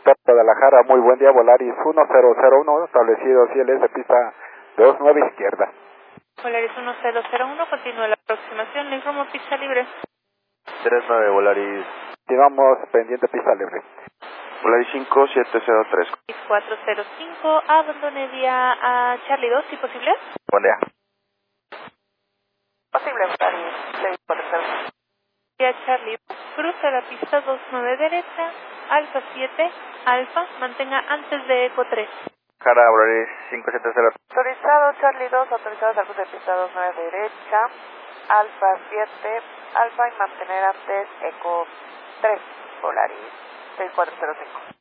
Guadalajara, muy buen día, Volaris 1001, establecido cieles de pista 29 izquierda. Volaris 1001, continúa la aproximación, le informo pista libre. 39, Volaris. Continuamos pendiente pista libre. Volaris 5703. 405, abandone vía a Charlie 2, si posible. Buen día. Posible, Volaris 640. Vía Charlie, cruza la pista 29 derecha, Alfa 7, Alfa, mantenga antes de Eco 3. Jara, Volaris 570. Autorizado Charlie 2, autorizado al cruce de pista 29 derecha, Alfa 7, Alfa y mantener antes Eco 3, Volaris 6405.